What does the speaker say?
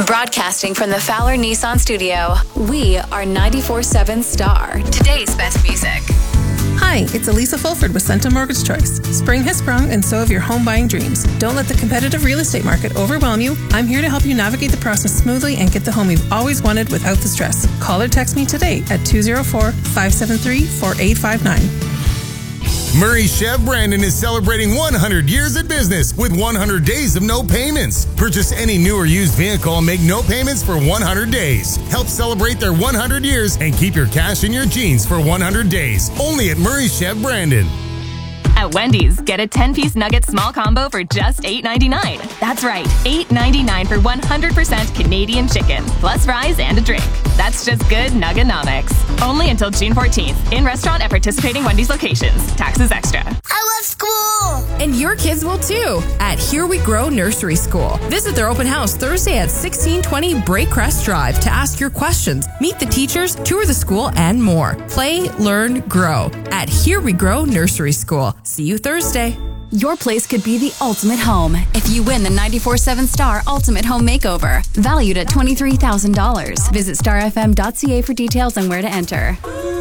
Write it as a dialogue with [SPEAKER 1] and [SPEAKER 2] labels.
[SPEAKER 1] Broadcasting from the Fowler Nissan studio, we are 94.7 Star, today's best music.
[SPEAKER 2] Hi, it's Elisa Fulford with Senta Mortgage Choice. Spring has sprung and so have your home buying dreams. Don't let the competitive real estate market overwhelm you. I'm here to help you navigate the process smoothly and get the home you've always wanted without the stress. Call or text me today at 204-573-4859.
[SPEAKER 3] Murray Chev Brandon is celebrating 100 years in business with 100 days of no payments. Purchase any new or used vehicle and make no payments for 100 days. Help celebrate their 100 years and keep your cash in your jeans for 100 days. Only at Murray Chev Brandon.
[SPEAKER 4] At Wendy's, get a 10-piece nugget small combo for just $8.99. That's right, $8.99 for 100% Canadian chicken, plus fries and a drink. That's just good Nuggenomics. Only until June 14th. In restaurant at participating Wendy's locations. Taxes extra.
[SPEAKER 5] I love school!
[SPEAKER 6] And your kids will too at Here We Grow Nursery School. Visit their open house Thursday at 1620 Braycrest Drive to ask your questions, meet the teachers, tour the school, and more. Play, learn, grow at Here We Grow Nursery School. See you Thursday.
[SPEAKER 1] Your place could be the ultimate home if you win the 94.7 Star Ultimate Home Makeover, valued at $23,000. Visit starfm.ca for details on where to enter.